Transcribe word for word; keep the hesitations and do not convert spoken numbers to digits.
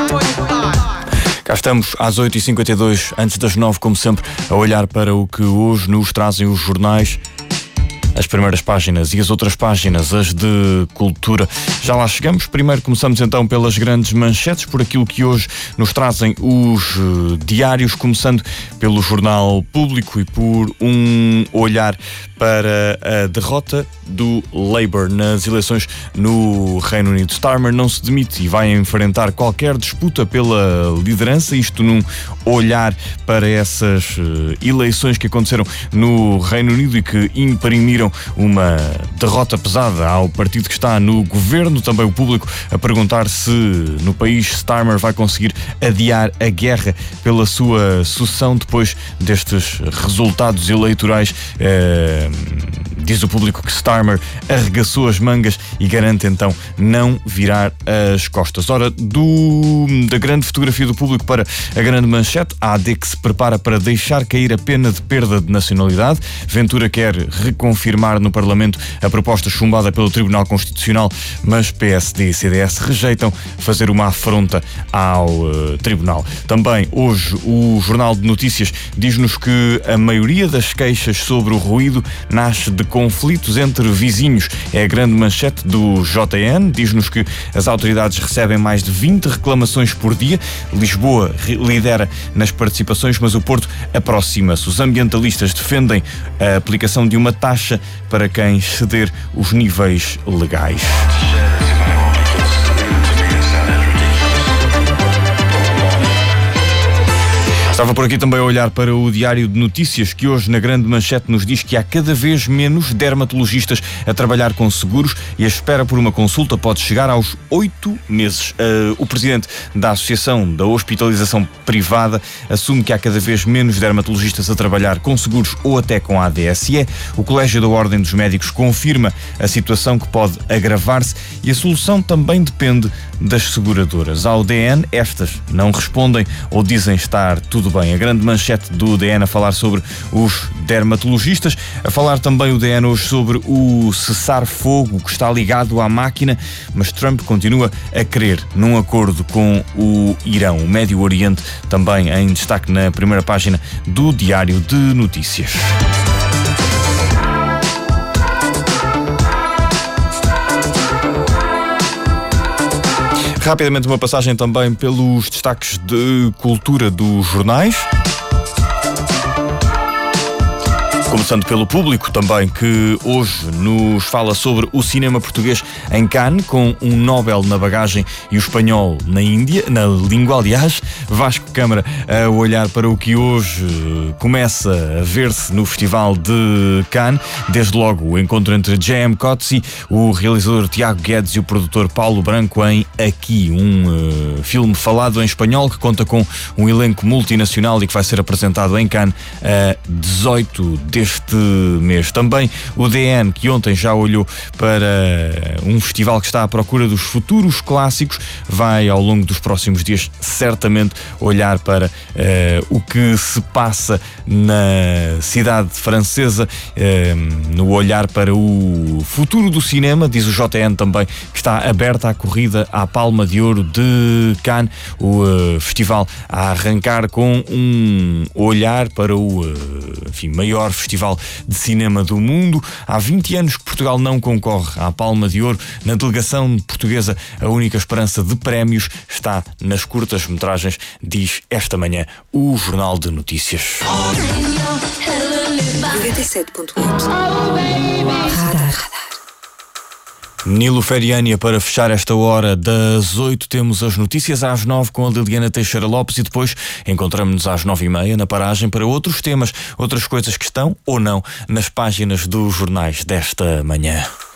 Cá estamos às oito e cinquenta e dois, antes das nove, como sempre, a olhar para o que hoje nos trazem os jornais. As primeiras páginas e as outras páginas, as de cultura. Já lá chegamos. Primeiro começamos então pelas grandes manchetes, por aquilo que hoje nos trazem os uh, diários, começando pelo Jornal Público e por um olhar para a derrota do Labour nas eleições no Reino Unido. Starmer não se demite e vai enfrentar qualquer disputa pela liderança, isto num olhar para essas uh, eleições que aconteceram no Reino Unido e que imprimiram uma derrota pesada ao partido que está no governo. Também o Público a perguntar se no país Starmer vai conseguir adiar a guerra pela sua sucessão depois destes resultados eleitorais. Eh, diz o Público que Starmer arregaçou as mangas e garante então não virar as costas. Ora, do, da grande fotografia do Público para a grande manchete, a AD que se prepara para deixar cair a pena de perda de nacionalidade. Ventura quer reconfirmar no Parlamento a proposta chumbada pelo Tribunal Constitucional, mas P S D e C D S rejeitam fazer uma afronta ao uh, Tribunal. Também hoje o Jornal de Notícias diz-nos que a maioria das queixas sobre o ruído nasce de conflitos entre vizinhos. É a grande manchete do J N, diz-nos que as autoridades recebem mais de vinte reclamações por dia. Lisboa lidera nas participações, mas o Porto aproxima-se. Os ambientalistas defendem a aplicação de uma taxa para quem ceder os níveis legais. Estava por aqui também a olhar para o Diário de Notícias, que hoje na grande manchete nos diz que há cada vez menos dermatologistas a trabalhar com seguros e a espera por uma consulta pode chegar aos oito meses. Uh, o presidente da Associação da Hospitalização Privada assume que há cada vez menos dermatologistas a trabalhar com seguros ou até com A D S E. O Colégio da Ordem dos Médicos confirma a situação que pode agravar-se e a solução também depende das seguradoras. Ao D N, estas não respondem ou dizem estar tudo bem. A grande manchete do D N a falar sobre os dermatologistas, a falar também o D N hoje sobre o cessar-fogo que está ligado à máquina, mas Trump continua a querer num acordo com o Irão. O Médio Oriente também em destaque na primeira página do Diário de Notícias. Rapidamente uma passagem também pelos destaques de cultura dos jornais. Começando pelo Público também, que hoje nos fala sobre o cinema português em Cannes, com um Nobel na bagagem e o espanhol na Índia, na língua, aliás. Vasco Câmara a olhar para o que hoje começa a ver-se no Festival de Cannes. Desde logo o encontro entre J M Coetzee, o realizador Tiago Guedes e o produtor Paulo Branco em Aqui, um uh, filme falado em espanhol que conta com um elenco multinacional e que vai ser apresentado em Cannes a dezoito de este mês. Também o D N, que ontem já olhou para um festival que está à procura dos futuros clássicos, vai ao longo dos próximos dias certamente olhar para uh, o que se passa na cidade francesa, uh, no olhar para o futuro do cinema. Diz o J N também que está aberta a corrida à Palma de Ouro de Cannes, o uh, festival a arrancar com um olhar para o uh, enfim, maior festival Festival de Cinema do Mundo. Há vinte anos que Portugal não concorre à Palma de Ouro. Na delegação portuguesa, a única esperança de prémios está nas curtas-metragens, diz esta manhã o Jornal de Notícias. noventa e sete ponto oito Radar. Nilo Feriânia para fechar esta hora das oito. Temos as notícias às nove com a Liliana Teixeira Lopes e depois encontramos-nos às nove e meia na paragem para outros temas, outras coisas que estão ou não nas páginas dos jornais desta manhã.